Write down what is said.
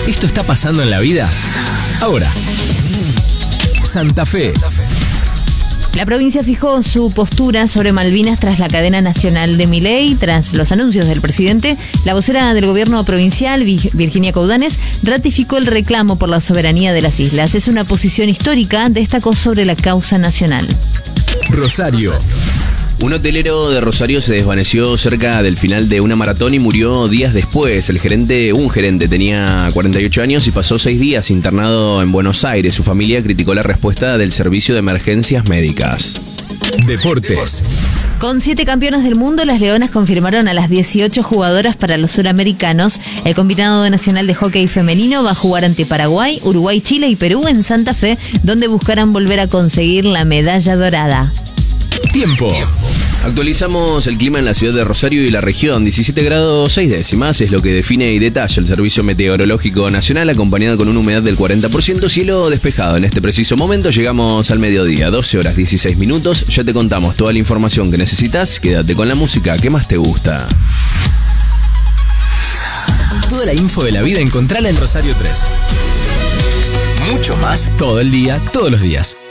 ¿Esto está pasando en la vida? Ahora, Santa Fe. La provincia fijó su postura sobre Malvinas tras la cadena nacional de Milei. Tras los anuncios del presidente, la vocera del gobierno provincial, Virginia Coudanes, ratificó el reclamo por la soberanía de las islas. Es una posición histórica, destacó sobre la causa nacional. Rosario. Un hotelero de Rosario se desvaneció cerca del final de una maratón y murió días después. Un gerente, tenía 48 años y pasó 6 días internado en Buenos Aires. Su familia criticó la respuesta del Servicio de Emergencias Médicas. Deportes. Con 7 campeonas del mundo, las Leonas confirmaron a las 18 jugadoras para los suramericanos. El combinado nacional de hockey femenino va a jugar ante Paraguay, Uruguay, Chile y Perú en Santa Fe, donde buscarán volver a conseguir la medalla dorada. Tiempo. Actualizamos el clima en la ciudad de Rosario y la región. 17 grados 6 décimas es lo que define y detalla el Servicio Meteorológico Nacional, acompañado con una humedad del 40%, cielo despejado. En este preciso momento llegamos al mediodía, 12 horas 16 minutos. Ya te contamos toda la información que necesitas. Quédate con la música que más te gusta. Toda la info de la vida encontrala en Rosario 3. Mucho más todo el día, todos los días.